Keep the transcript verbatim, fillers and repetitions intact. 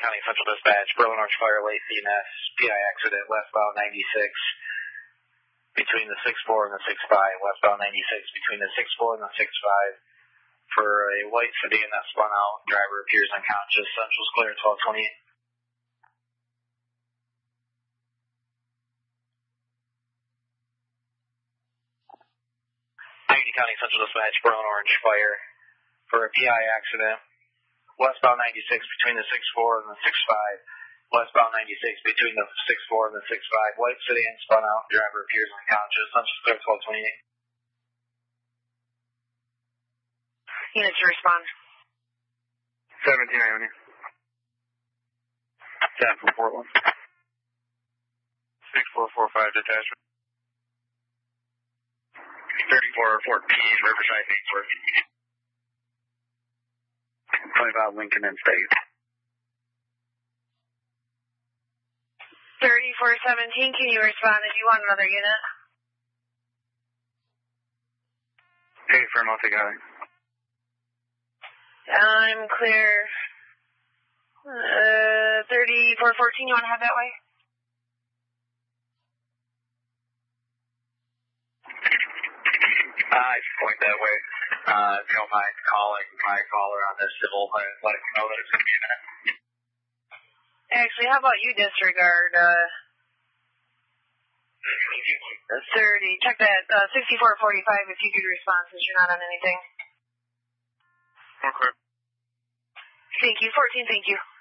County Central Dispatch, Berlin Orange Fire, late C N S, P I accident, westbound ninety-six, between the six four and the six five, westbound ninety-six, between the six four and the six five, for a white sedan that spun out, driver appears unconscious, Central's clear at twelve twenty-eight. Union County Central Dispatch, Berlin Orange Fire, for a P I accident, westbound ninety-six between the six four and the six five, westbound ninety-six between the six four and the six five, white sedan spun out, driver appears unconscious, Central's clear twelve twenty-eight. Units to respond. seventeen Ione. ten from Portland. six four four five detachment. thirty-four fourteen Riverside Newport. twenty-five Lincoln and State. thirty-four seventeen, can you respond if you want another unit? Hey, for multi-guy. I'm clear. Uh, thirty-four fourteen, you want to have that way? Uh, I just point that way. Uh, if you don't mind calling my caller on this civil and letting me know that it's going to be a minute. Actually, how about you disregard, uh, thirty, check that, uh, sixty-four forty-five if you could respond since you're not on anything. Okay. Thank you, fourteen, thank you.